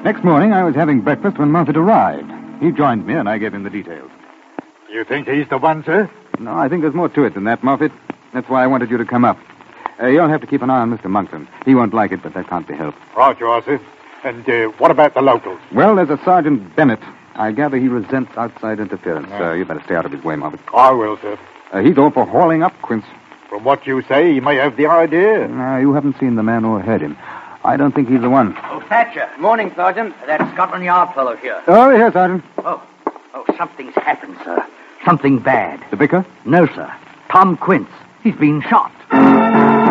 Next morning, I was having breakfast when Moffat arrived. He joined me, and I gave him the details. You think he's the one, sir? No, I think there's more to it than that, Moffat. That's why I wanted you to come up. You'll have to keep an eye on Mr. Monkton. He won't like it, but that can't be helped. Right you are, sir. And what about the locals? Well, there's a Sergeant Bennett. I gather he resents outside interference. You better stay out of his way, Moffat. I will, sir. He's all for hauling up Quince. From what you say, he may have the idea. You haven't seen the man or heard him. I don't think he's the one. Oh, Thatcher. Morning, Sergeant. That Scotland Yard fellow here. Oh, here, Sergeant. Oh, something's happened, sir. Something bad. The vicar? No, sir. Tom Quince. He's been shot.